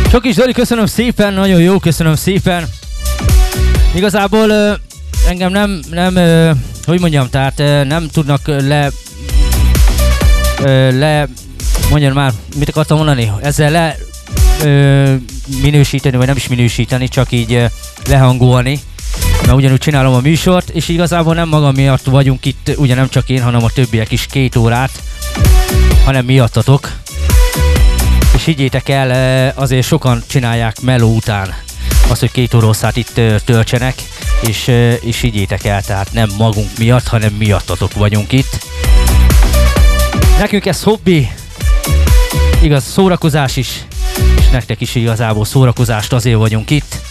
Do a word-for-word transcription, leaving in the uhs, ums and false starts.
Sok is Dori, köszönöm szépen, nagyon jó, köszönöm szépen. Igazából uh, engem nem, nem uh, hogy mondjam, tehát uh, nem tudnak le, uh, le, mondjam már, mit akartam mondani, ezzel le uh, minősíteni, vagy nem is minősíteni, csak így uh, lehangolni, mert ugyanúgy csinálom a műsort, és igazából nem magam miatt vagyunk itt, ugye nem csak én, hanem a többiek is két órát, hanem miattatok. És higgyétek el, azért sokan csinálják meló után azt, hogy két órosszát itt töltsenek, és, és higgyétek el, tehát nem magunk miatt, hanem miattatok vagyunk itt. Nekünk ez hobbi, igaz, szórakozás is, és nektek is igazából szórakozást azért vagyunk itt.